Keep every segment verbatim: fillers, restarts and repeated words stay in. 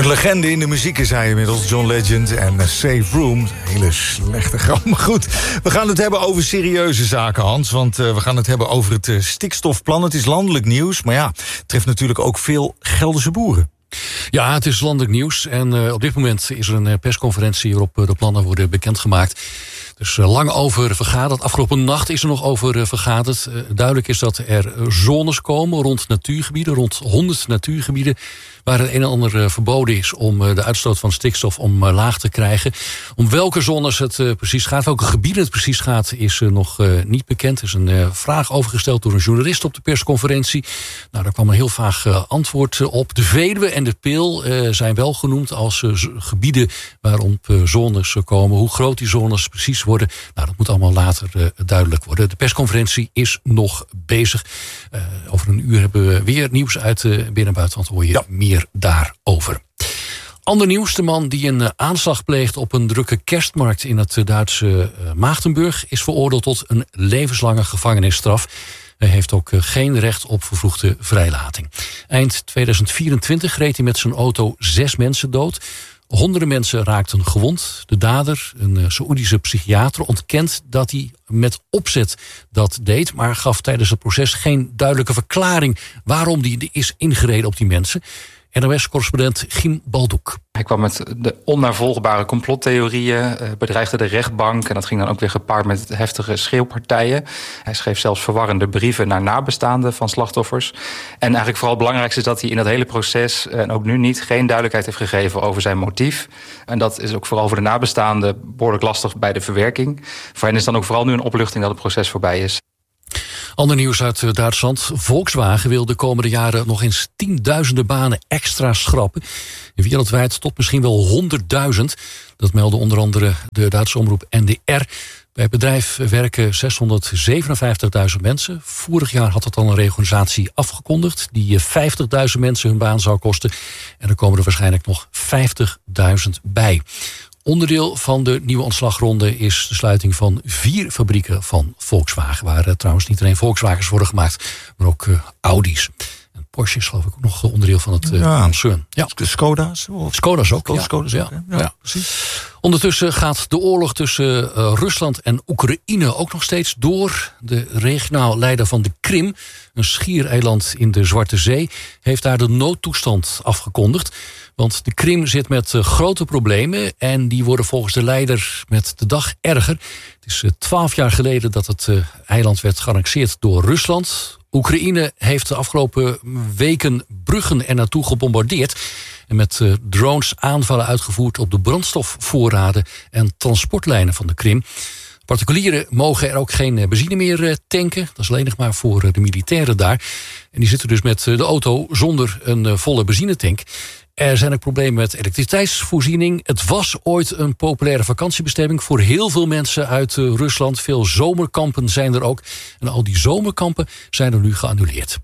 Een legende in de muziek is hij inmiddels, John Legend en Safe Room. Hele slechte grap, maar goed. We gaan het hebben over serieuze zaken, Hans. Want uh, we gaan het hebben over het uh, stikstofplan. Het is landelijk nieuws, maar ja, het treft natuurlijk ook veel Gelderse boeren. Ja, het is landelijk nieuws. En uh, op dit moment is er een persconferentie waarop uh, de plannen worden bekendgemaakt. Dus uh, lang over vergaderd. Afgelopen nacht is er nog over uh, vergaderd. Uh, duidelijk is dat er zones komen rond natuurgebieden, rond honderd natuurgebieden, waar het een en ander uh, verboden is om uh, de uitstoot van stikstof om uh, laag te krijgen. Om welke zones het uh, precies gaat, welke gebieden het precies gaat, is uh, nog uh, niet bekend. Er is een uh, vraag overgesteld door een journalist op de persconferentie. Nou, daar kwam een heel vaag uh, antwoord uh, op. De Veluwe en de Pil uh, zijn wel genoemd als uh, gebieden waarop uh, zones uh, komen. Hoe groot die zones precies worden, nou, dat moet allemaal later uh, duidelijk worden. De persconferentie is nog bezig. Uh, over een uur hebben we weer nieuws uit uh, binnen- en buitenland. Hoor je ja. meer daarover. Ander nieuws, de man die een uh, aanslag pleegt op een drukke kerstmarkt in het uh, Duitse uh, Maagdenburg is veroordeeld tot een levenslange gevangenisstraf. Hij heeft ook uh, geen recht op vervroegde vrijlating. Eind tweeduizend vierentwintig reed hij met zijn auto zes mensen dood. Honderden mensen raakten gewond. De dader, een Saoedische psychiater, ontkent dat hij met opzet dat deed, maar gaf tijdens het proces geen duidelijke verklaring waarom hij is ingereden op die mensen. N O S-correspondent Giem Baldoek. Hij kwam met de onnavolgbare complottheorieën, bedreigde de rechtbank, en dat ging dan ook weer gepaard met heftige schreeuwpartijen. Hij schreef zelfs verwarrende brieven naar nabestaanden van slachtoffers. En eigenlijk vooral het belangrijkste is dat hij in dat hele proces, en ook nu niet, geen duidelijkheid heeft gegeven over zijn motief. En dat is ook vooral voor de nabestaanden behoorlijk lastig bij de verwerking. Voor hen is dan ook vooral nu een opluchting dat het proces voorbij is. Ander nieuws uit Duitsland. Volkswagen wil de komende jaren nog eens tienduizenden banen extra schrappen. Wereldwijd tot misschien wel honderdduizend. Dat melden onder andere de Duitse omroep N D R. Bij het bedrijf werken zeshonderdzevenenvijftigduizend mensen. Vorig jaar had het al een reorganisatie afgekondigd die vijftigduizend mensen hun baan zou kosten. En er komen er waarschijnlijk nog vijftigduizend bij. Onderdeel van de nieuwe ontslagronde is de sluiting van vier fabrieken van Volkswagen. Waar uh, trouwens niet alleen Volkswagens worden gemaakt, maar ook uh, Audi's. En Porsche is geloof ik ook nog onderdeel van het uh, ja. concern. Ja. Skoda's? Of? Skoda's ook. Ja. Skoda's ook, ja. Ja, Ja. precies. Ondertussen gaat de oorlog tussen uh, Rusland en Oekraïne ook nog steeds door. De regionaal leider van de Krim, een schiereiland in de Zwarte Zee, heeft daar de noodtoestand afgekondigd. Want de Krim zit met uh, grote problemen en die worden volgens de leider met de dag erger. Het is twaalf uh, jaar geleden dat het uh, eiland werd geannexeerd door Rusland. Oekraïne heeft de afgelopen weken bruggen er naartoe gebombardeerd en met uh, drones aanvallen uitgevoerd op de brandstofvoorraden en transportlijnen van de Krim. Particulieren mogen er ook geen benzine meer tanken. Dat is alleen nog maar voor de militairen daar. En die zitten dus met de auto zonder een volle benzinetank. Er zijn ook problemen met elektriciteitsvoorziening. Het was ooit een populaire vakantiebestemming voor heel veel mensen uit Rusland. Veel zomerkampen zijn er ook. En al die zomerkampen zijn er nu geannuleerd.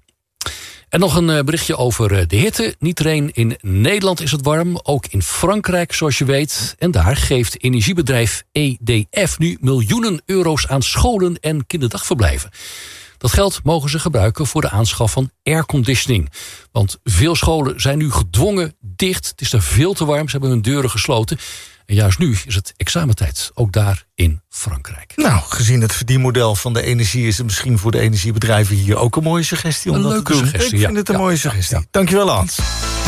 En nog een berichtje over de hitte. Niet alleen in Nederland is het warm, ook in Frankrijk zoals je weet. En daar geeft energiebedrijf E D F nu miljoenen euro's aan scholen en kinderdagverblijven. Dat geld mogen ze gebruiken voor de aanschaf van airconditioning. Want veel scholen zijn nu gedwongen dicht. Het is daar veel te warm, ze hebben hun deuren gesloten. En juist nu is het examentijd, ook daar in Frankrijk. Nou, gezien het verdienmodel van de energie is het misschien voor de energiebedrijven hier ook een mooie suggestie om een dat leuke te doen. Suggestie, Ik vind ja. het een ja. mooie suggestie. Ja. Dankjewel, Hans.